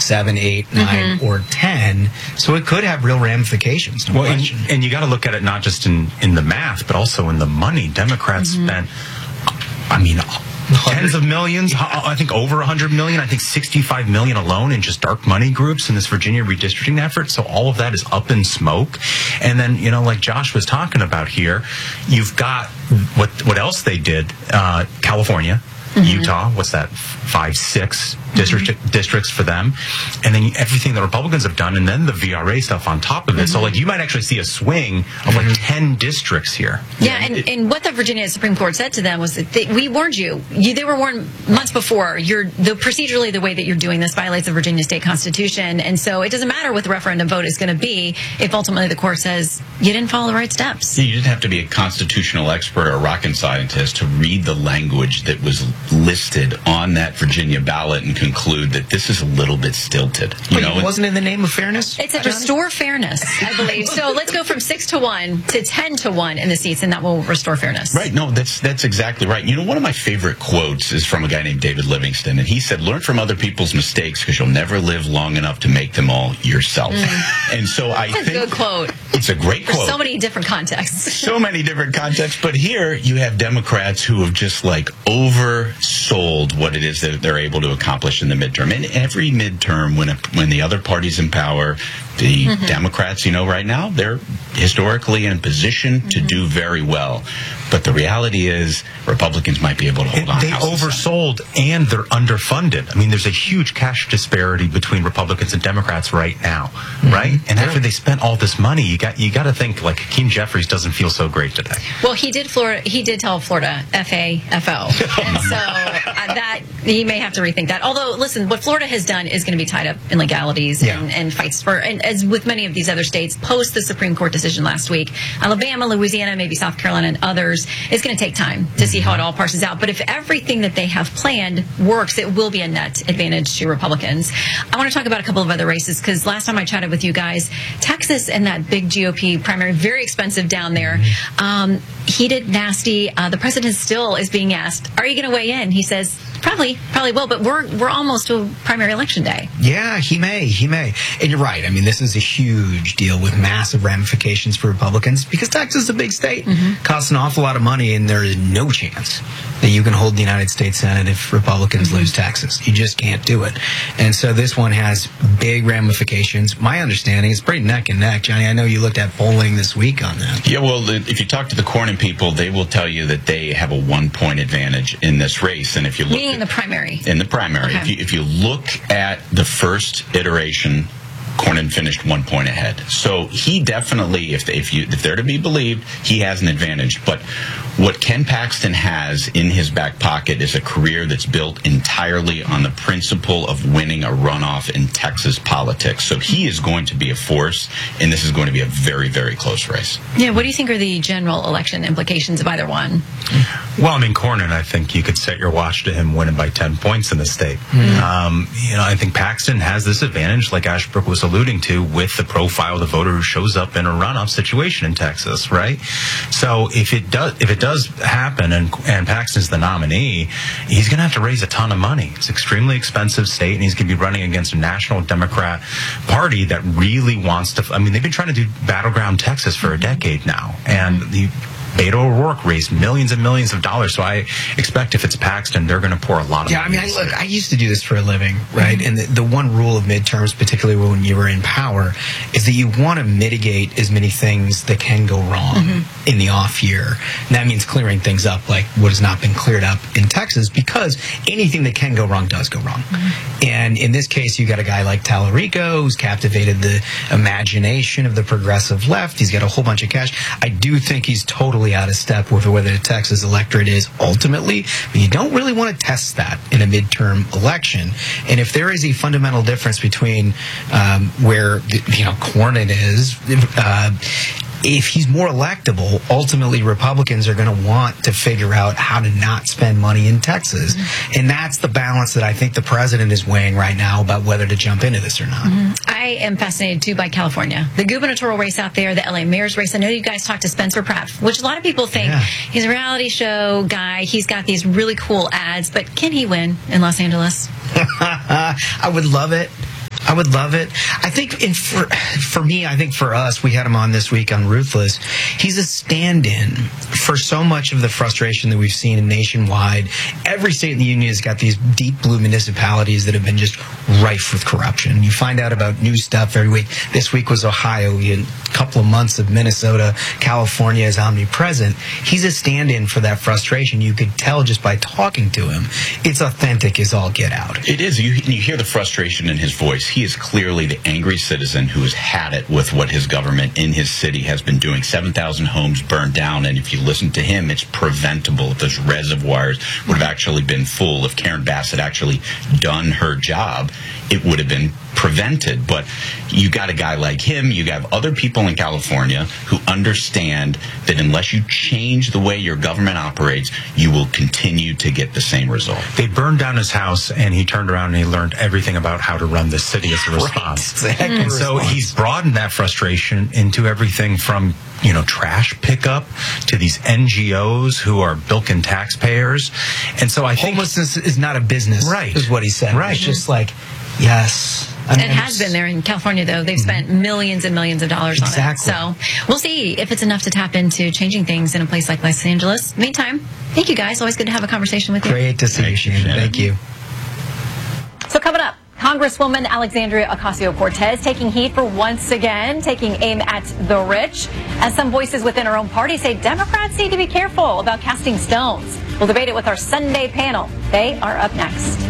7, 8, 9, or 10. So it could have real ramifications. No question. And you got to look at it not just in the math, but also in the money. Democrats spent, tens of millions, I think over 100 million, I think 65 million alone in just dark money groups in this Virginia redistricting effort. So all of that is up in smoke. And then, like Josh was talking about here, you've got what else they did, California, Utah, what's that, 5, 6 districts for them, and then everything the Republicans have done, and then the VRA stuff on top of it. So you might actually see a swing of 10 districts here. Yeah, and what the Virginia Supreme Court said to them was that we warned you. They were warned months before. Procedurally, the way that you're doing this violates the Virginia state constitution, and so it doesn't matter what the referendum vote is going to be if ultimately the court says you didn't follow the right steps. You didn't have to be a constitutional expert or a rocket scientist to read the language that was listed on that Virginia ballot and conclude that this is a little bit stilted. It wasn't in the name of fairness? It said restore fairness, I believe. So let's go from 6-1 to 10-1 in the seats, and that will restore fairness. Right. No, that's exactly right. One of my favorite quotes is from a guy named David Livingston, and he said, learn from other people's mistakes because you'll never live long enough to make them all yourself. And so I think... That's a good quote. It's a great quote. For so many different contexts. So many different contexts. But here you have Democrats who have just oversold what it is that they're able to accomplish in the midterm. In every midterm, when the other party's in power, the Democrats, right now, they're historically in a position to do very well. But the reality is Republicans might be able to hold on. They oversold and they're underfunded. There's a huge cash disparity between Republicans and Democrats right now, right? And after they spent all this money, you got to think like Hakeem Jeffries doesn't feel so great today. Well, he did tell Florida FAFO, and so that he may have to rethink that. Although, listen, what Florida has done is going to be tied up in legalities and fights for, and as with many of these other states, post the Supreme Court decision last week, Alabama, Louisiana, maybe South Carolina, and others, it's going to take time to see how it all parses out. But if everything that they have planned works, it will be a net advantage to Republicans. I want to talk about a couple of other races, because last time I chatted with you guys, Texas and that big GOP primary, very expensive down there, heated, nasty. The president still is being asked, are you going to weigh in? He says, probably will, but we're almost to primary election day. Yeah, he may. And you're right. This is a huge deal with massive ramifications for Republicans because Texas is a big state. Costs an awful lot of money, and there is no chance that you can hold the United States Senate if Republicans lose Texas. You just can't do it. And so this one has big ramifications. My understanding is pretty neck and neck. Johnny, I know you looked at polling this week on that. Yeah, well, if you talk to the Cornyn people, they will tell you that they have a 1-point advantage in this race. And if you look in the primary. In the primary. Okay. If you look at the first iteration, Cornyn finished 1 point ahead. So he definitely, if they're to be believed, he has an advantage. But what Ken Paxton has in his back pocket is a career that's built entirely on the principle of winning a runoff in Texas politics. So he is going to be a force, and this is going to be a very, very close race. Yeah, what do you think are the general election implications of either one? Well, Cornyn, I think you could set your watch to him winning by 10 points in the state. I think Paxton has this advantage, like Ashbrook was alluding to, with the profile of the voter who shows up in a runoff situation in Texas, right? So if it does happen and Paxton's the nominee, he's going to have to raise a ton of money. It's an extremely expensive state, and he's going to be running against a national Democrat party that really wants to. They've been trying to do battleground Texas for a decade now, and Beto O'Rourke raised millions and millions of dollars. So I expect if it's Paxton, they're going to pour a lot of money. I used to do this for a living, right? And the one rule of midterms, particularly when you were in power, is that you want to mitigate as many things that can go wrong in the off year. And that means clearing things up like what has not been cleared up in Texas, because anything that can go wrong does go wrong. And in this case, you got a guy like Tallarico who's captivated the imagination of the progressive left. He's got a whole bunch of cash. I do think he's totally out of step with whether the Texas electorate is ultimately, but you don't really want to test that in a midterm election. And if there is a fundamental difference between where Cornyn is, if he's more electable, ultimately Republicans are going to want to figure out how to not spend money in Texas. And that's the balance that I think the president is weighing right now about whether to jump into this or not. I am fascinated, too, by California. The gubernatorial race out there, the LA mayor's race. I know you guys talked to Spencer Pratt, which a lot of people think he's a reality show guy. He's got these really cool ads. But can he win in Los Angeles? I would love it. I would love it. I think for me, I think for us, we had him on this week on Ruthless. He's a stand-in for so much of the frustration that we've seen nationwide. Every state in the union has got these deep blue municipalities that have been just rife with corruption. You find out about new stuff every week. This week was Ohio. We had a couple of months of Minnesota. California is omnipresent. He's a stand-in for that frustration. You could tell just by talking to him. It's authentic as all get out. It is. You hear the frustration in his voice. He is clearly the angry citizen who has had it with what his government in his city has been doing. 7,000 homes burned down, and if you listen to him, it's preventable. If those reservoirs would have actually been full, if Karen Bass had actually done her job, it would have been prevented. But you got a guy like him, you have other people in California who understand that unless you change the way your government operates, you will continue to get the same result. They burned down his house, and he turned around and he learned everything about how to run the city as a response. Right. And so he's broadened that frustration into everything from, trash pickup to these NGOs who are bilking taxpayers. And so I think homelessness is not a business, right, is what he said. Right. It's just like, yes. It has been there in California, though. They've spent millions and millions of dollars on it. So we'll see if it's enough to tap into changing things in a place like Los Angeles. Meantime, thank you, guys. Always good to have a conversation with you. Great to see you, Shannon. Thank you. So coming up, Congresswoman Alexandria Ocasio-Cortez taking heat for once again taking aim at the rich, as some voices within her own party say Democrats need to be careful about casting stones. We'll debate it with our Sunday panel. They are up next.